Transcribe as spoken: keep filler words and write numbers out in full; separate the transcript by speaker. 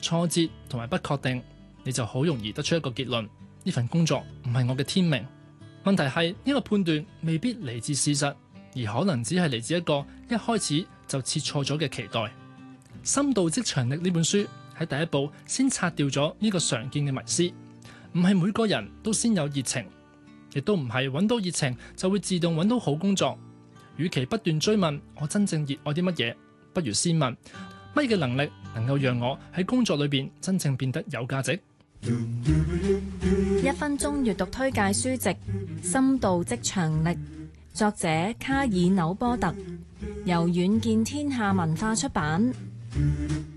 Speaker 1: 挫折同埋不確定，你就好容易得出一個結論：呢份工作唔係我嘅天命。問題係呢個判斷未必嚟自事實，而可能只係嚟自一個一開始就設錯咗嘅期待。《深度職場力》呢本書喺第一步先拆掉咗呢個常見嘅迷思，唔係每個人都先有熱情，亦都唔係揾到熱情就會自動揾到好工作。與其不斷追問我真正熱愛啲乜嘢，不如先問乜嘅能力能夠讓我喺工作裏邊真正變得有價值。
Speaker 2: 一分鐘閱讀推介書籍《深度職場力》，作者卡爾紐波特，由遠見天下文化出版。